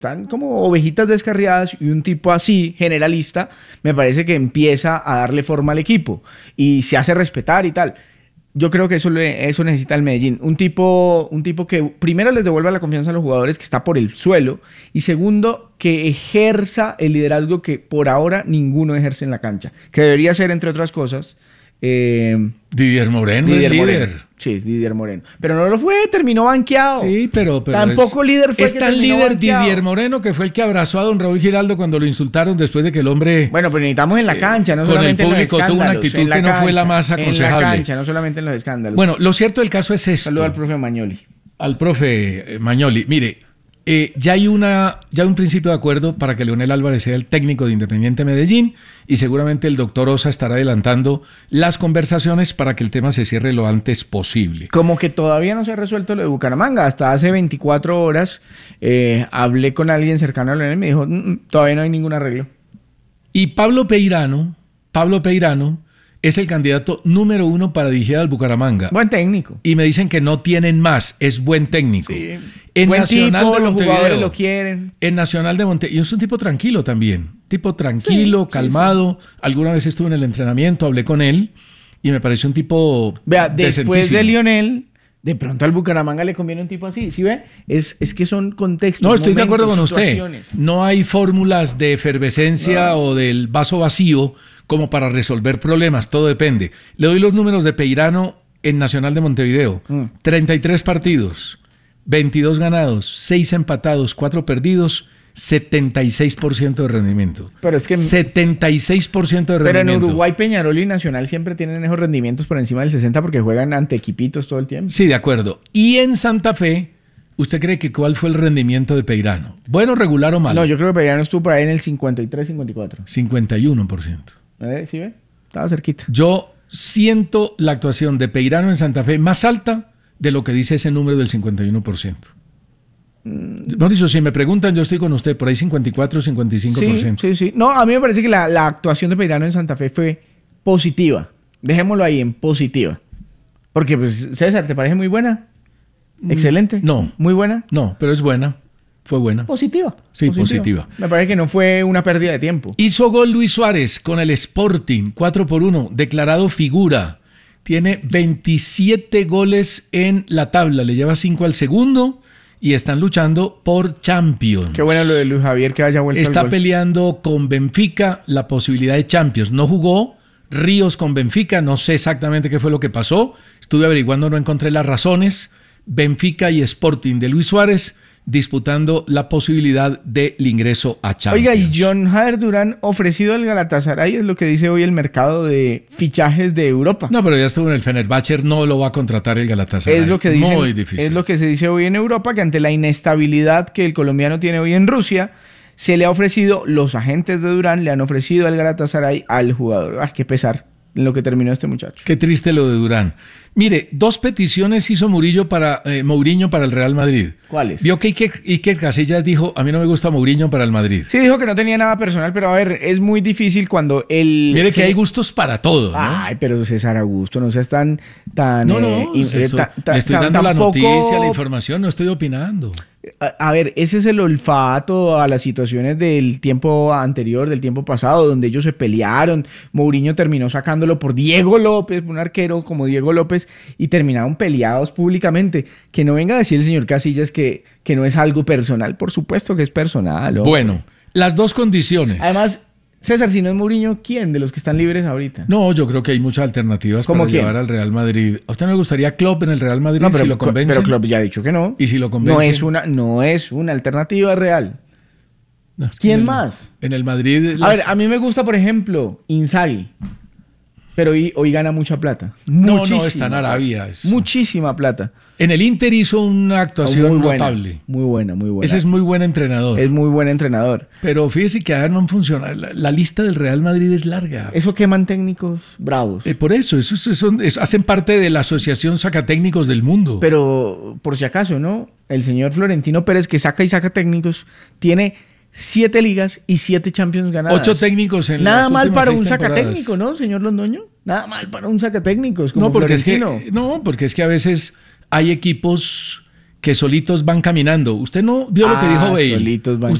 Están como ovejitas descarriadas y un tipo así, generalista, me parece que empieza a darle forma al equipo y se hace respetar y tal. Yo creo que eso necesita el Medellín. Un tipo que primero les devuelva la confianza a los jugadores, que está por el suelo, y segundo, que ejerza el liderazgo que por ahora ninguno ejerce en la cancha. Que debería ser, entre otras cosas... Didier Moreno es líder. Sí, Didier Moreno. Pero no lo fue, terminó banqueado. Sí, pero tampoco líder fue. Es tan líder Didier Moreno que fue el que abrazó a don Raúl Giraldo cuando lo insultaron después de que el hombre... Bueno, pero necesitamos en la cancha, no solamente en los escándalos. Con el público tuvo una actitud que no fue la más aconsejable. En la cancha, no solamente en los escándalos. Bueno, lo cierto del caso es esto. Saludo al profe Magnoli. Al profe Magnoli. Mire, ya hay un principio de acuerdo para que Leonel Álvarez sea el técnico de Independiente Medellín y seguramente el doctor Osa estará adelantando las conversaciones para que el tema se cierre lo antes posible. Como que todavía no se ha resuelto lo de Bucaramanga. Hasta hace 24 horas hablé con alguien cercano a Leonel y me dijo, todavía no hay ningún arreglo. Y Pablo Peirano es el candidato número 1 para dirigir al Bucaramanga. Buen técnico. Y me dicen que no tienen más. Es buen técnico. Sí. En buen Nacional tipo, de los Montevideo, jugadores lo quieren. En Nacional de Montevideo. Y es un tipo tranquilo también. Tipo tranquilo, calmado. Sí. Alguna vez estuve en el entrenamiento, hablé con él y me pareció un tipo... Vea, después de Lionel, de pronto al Bucaramanga le conviene un tipo así. ¿Sí ve? Es que son contextos. No, estoy de acuerdo con situaciones. Usted. No hay fórmulas de efervescencia o del vaso vacío como para resolver problemas. Todo depende. Le doy los números de Peirano en Nacional de Montevideo. 33 partidos, 22 ganados, 6 empatados, 4 perdidos, 76% de rendimiento. Pero es que 76% de rendimiento. Pero en Uruguay, Peñarol y Nacional siempre tienen esos rendimientos por encima del 60% porque juegan ante equipitos todo el tiempo. Sí, de acuerdo. Y en Santa Fe, ¿usted cree que cuál fue el rendimiento de Peirano? ¿Bueno, regular o malo? No, yo creo que Peirano estuvo por ahí en el 53-54. 51%. ¿Sí ve? Estaba cerquita. Yo siento la actuación de Peirano en Santa Fe más alta de lo que dice ese número del 51%. No, dicho, si me preguntan, yo estoy con usted, por ahí 54-55%. Sí. No, a mí me parece que la actuación de Peirano en Santa Fe fue positiva. Dejémoslo ahí en positiva. Porque, pues, César, ¿te parece muy buena? Excelente. No. ¿Muy buena? No, pero es buena. Fue buena. Positiva. Sí, positiva. Me parece que no fue una pérdida de tiempo. Hizo gol Luis Suárez con el Sporting, 4-1, declarado figura. Tiene 27 goles en la tabla, le lleva 5 al segundo y están luchando por Champions. Qué bueno lo de Luis Javier que haya vuelto Está al gol. Peleando con Benfica la posibilidad de Champions. No jugó Ríos con Benfica, no sé exactamente qué fue lo que pasó. Estuve averiguando, no encontré las razones. Benfica y Sporting de Luis Suárez disputando la posibilidad del ingreso a Champions. Oiga, y John Jader Durán ofrecido al Galatasaray, es lo que dice hoy el mercado de fichajes de Europa. No, pero ya estuvo en el Fenerbahce, no lo va a contratar el Galatasaray. Es lo que dicen, muy difícil. Es lo que se dice hoy en Europa, que ante la inestabilidad que el colombiano tiene hoy en Rusia, se le ha ofrecido, los agentes de Durán le han ofrecido al Galatasaray al jugador. Qué pesar en lo que terminó este muchacho. Qué triste lo de Durán. Mire, 2 peticiones hizo Mourinho para el Real Madrid. ¿Cuáles? Vio que Iker Casillas dijo, a mí no me gusta Mourinho para el Madrid. Sí, dijo que no tenía nada personal, pero a ver, es muy difícil cuando él... Mire que hay gustos para todo, ¿no? Ay, pero César Augusto, no seas tan... No, estoy dando la noticia, la información, no estoy opinando. A ver, ese es el olfato a las situaciones del tiempo anterior, del tiempo pasado, donde ellos se pelearon. Mourinho terminó sacándolo por Diego López, un arquero como Diego López, y terminaron peleados públicamente. Que no venga a decir el señor Casillas que no es algo personal. Por supuesto que es personal. ¿O? Bueno, las 2 condiciones. Además, César, si no es Mourinho, ¿quién de los que están libres ahorita? No, yo creo que hay muchas alternativas para llevar al Real Madrid. ¿A usted no le gustaría Klopp en el Real Madrid si lo convencen? Pero Klopp ya ha dicho que no. ¿Y si lo convencen? No es una alternativa real. No, es ¿Quién más? En el Madrid... A ver, a mí me gusta, por ejemplo, Inzaghi. Pero hoy gana mucha plata. No, está en Arabia. Muchísima plata. En el Inter hizo una actuación notable. Muy buena. Ese es muy buen entrenador. Es muy buen entrenador. Pero fíjese que no funciona. La lista del Real Madrid es larga. Eso queman técnicos bravos. Por eso hacen parte de la Asociación Sacatécnicos del Mundo. Pero, por si acaso, ¿no? El señor Florentino Pérez, que saca y saca técnicos, tiene 7 ligas y 7 Champions ganadas. 8 técnicos en Nada las mal para un temporadas. sacatécnico, ¿no, señor Londoño? Nada mal para un sacatécnicos como porque Florentino. porque es que a veces hay equipos que solitos van caminando. Usted no vio lo que dijo Bale. Solitos van